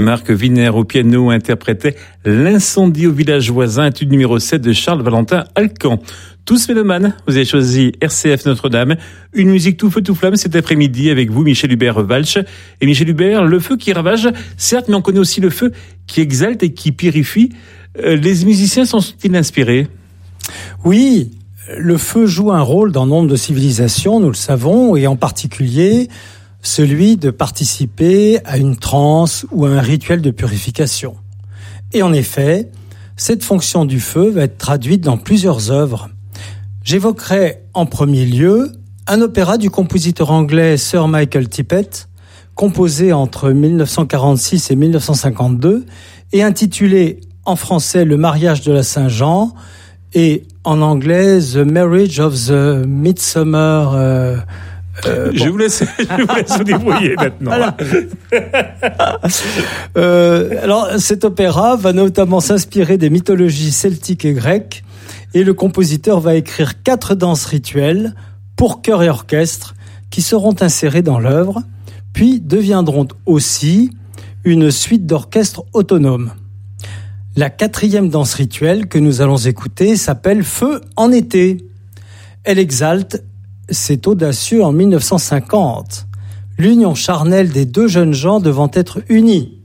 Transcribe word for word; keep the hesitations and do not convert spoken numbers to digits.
Marc Wiener au piano interprétait L'incendie au village voisin, étude numéro sept de Charles Valentin Alcan. Tous mélomanes, vous avez choisi R C F Notre-Dame, une musique tout feu tout flamme cet après-midi avec vous Michel Hubert-Walch. Et Michel Hubert, le feu qui ravage, certes, mais on connaît aussi le feu qui exalte et qui purifie. Euh, les musiciens s'en sont-ils inspirés ? Oui, le feu joue un rôle dans nombre de civilisations, nous le savons, et en particulier celui de participer à une transe ou à un rituel de purification. Et en effet, cette fonction du feu va être traduite dans plusieurs œuvres. J'évoquerai en premier lieu un opéra du compositeur anglais Sir Michael Tippett, composé entre dix-neuf cent quarante-six et dix-neuf cent cinquante-deux, et intitulé en français Le mariage de la Saint-Jean, et en anglais The Marriage of the Midsummer... Euh, euh, je, bon. vous laisse, je vous laisse vous débrouiller maintenant. Alors, euh, alors, cet opéra va notamment s'inspirer des mythologies celtiques et grecques, et le compositeur va écrire quatre danses rituelles pour chœur et orchestre qui seront insérées dans l'œuvre, puis deviendront aussi une suite d'orchestres autonomes. La quatrième danse rituelle que nous allons écouter s'appelle Feu en été. Elle exalte, c'est audacieux en dix-neuf cent cinquante, l'union charnelle des deux jeunes gens devant être unis.